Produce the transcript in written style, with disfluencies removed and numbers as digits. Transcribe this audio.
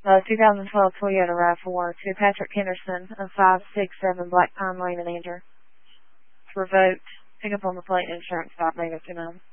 2012 Toyota RAV4 to Patrick Henderson of 567 Black Pine Lane in Andrew. It's revoked. Pick up on the plate and insurance stop negative 29.